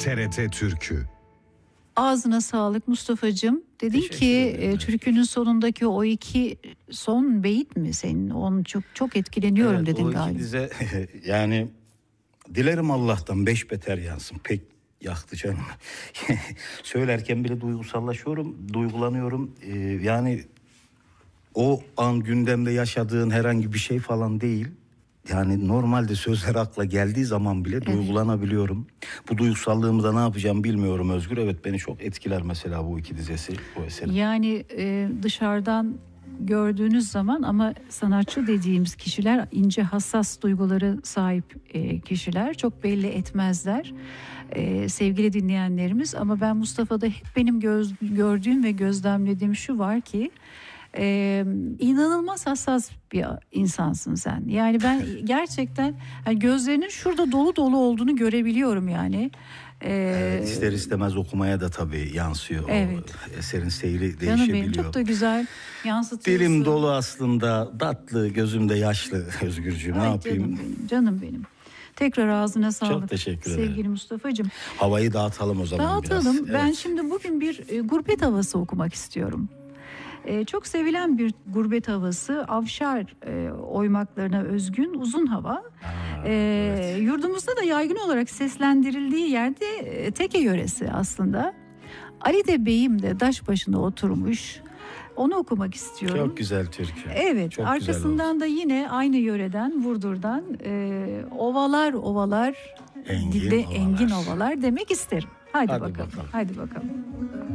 TRT Türkü. Ağzına sağlık Mustafa'cığım. Dedin ki türkünün sonundaki o iki son beyit mi senin? Onu çok etkileniyorum evet, dedin o galiba. iki dize yani dilerim Allah'tan beş beter yansın. Pek yaktı canım. Söylerken bile duygusallaşıyorum, duygulanıyorum. Yani o an gündemde yaşadığın herhangi bir şey falan değil. Yani normalde sözler akla geldiği zaman bile duygulanabiliyorum. Bu duygusallığımı da ne yapacağım bilmiyorum Özgür. Evet, beni çok etkiler mesela bu iki dizesi, bu eserin. Yani dışarıdan gördüğünüz zaman ama sanatçı dediğimiz kişiler ince hassas duyguları sahip kişiler, çok belli etmezler sevgili dinleyenlerimiz. Ama ben Mustafa'da hep benim gördüğüm ve gözlemlediğim şu var ki inanılmaz hassas bir insansın sen. Yani ben gerçekten yani gözlerinin şurada dolu dolu olduğunu görebiliyorum yani. İster istemez okumaya da tabii yansıyor. Evet. O eserin seyri değişebiliyor. Canım benim, çok da güzel yansıtıyorsun. Dilim dolu aslında, tatlı, gözümde yaşlı Özgürcüğüm, ne yapayım? Canım benim. Tekrar ağzına sağlık. Çok teşekkür ederim. Sevgili Mustafa'cığım. Havayı dağıtalım o zaman Dağıtalım. biraz. Ben Evet. şimdi bugün bir gurbet havası okumak istiyorum. Çok sevilen bir gurbet havası, Avşar oymaklarına özgün uzun hava. Evet. Yurdumuzda da yaygın olarak seslendirildiği yerde Teke yöresi aslında. Ali de Beyim de daş başına oturmuş. Onu okumak istiyorum. Çok güzel türkü. Evet, çok arkasından da yine aynı yöreden, Vurdur'dan ovalar ovalar, Engin dilde ovalar. engin ovalar demek isterim. Hadi Hadi bakalım. bakalım. Hadi bakalım.